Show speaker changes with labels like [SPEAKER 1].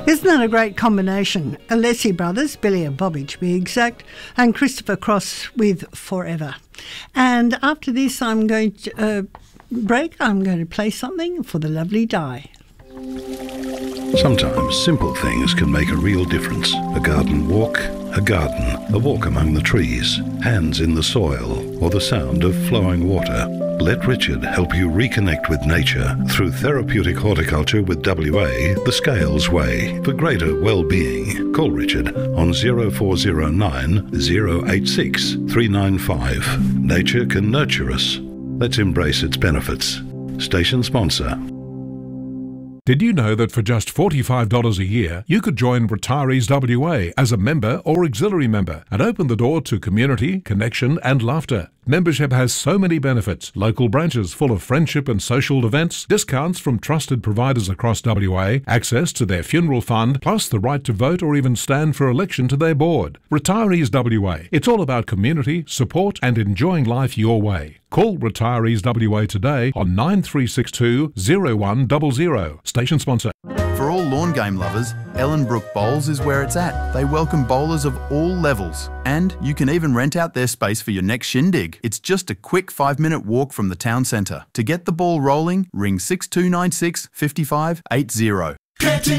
[SPEAKER 1] Isn't that a great combination? Alessi Brothers, Billy and Bobby to be exact, and Christopher Cross with Forever. And after this, I'm going to break. I'm going to play something for the lovely Di.
[SPEAKER 2] Sometimes simple things can make a real difference. A garden walk, a walk among the trees, hands in the soil, or the sound of flowing water. Let Richard help you reconnect with nature through therapeutic horticulture with WA the Scales Way. For greater well-being, call Richard on 0409 086 395. Nature can nurture us. Let's embrace its benefits. Station sponsor.
[SPEAKER 3] Did you know that for just $45 a year, you could join Retirees WA as a member or auxiliary member and open the door to community, connection and laughter? Membership has so many benefits. Local branches full of friendship and social events, discounts from trusted providers across WA, access to their funeral fund, plus the right to vote or even stand for election to their board. Retirees WA. It's all about community, support and enjoying life your way. Call Retirees WA today on 9362 0100. Station sponsor.
[SPEAKER 4] For all lawn game lovers, Ellenbrook Bowls is where it's at. They welcome bowlers of all levels. And you can even rent out their space for your next shindig. It's just a quick 5-minute walk from the town centre. To get the ball rolling, ring 6296 5580.